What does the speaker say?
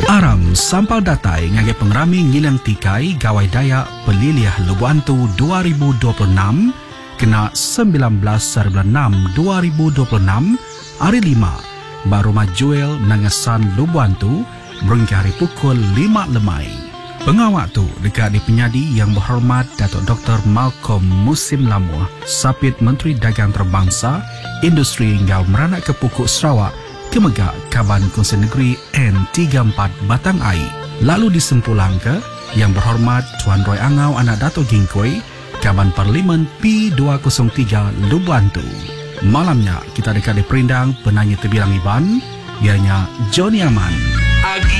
Aram sampal datai ngagai pengrami ngilang tikai gawai daya peliliah Lubuantu 2026 kena 19/6/2026 hari 5 baru majuel nangasan Lubuantu berhingga hari pukul 5 lemai. Pengawak tu dekat di penyadi yang berhormat Datuk Dr. Malcolm Musim Lamuh, Sapit Menteri Dagang Terbangsa, Industri hingga meranak ke Pukuk Sarawak, Kemegak Kaban Kongsi Negeri N34 Batang Ai. Lalu disempulang ke yang berhormat Tuan Roy Angau Anak Dato' Gingkoi, Kaban Parlimen P203 Lubuantu. Malamnya kita dekat di perindang penanya terbilang Iban, ianya Johnny Aman.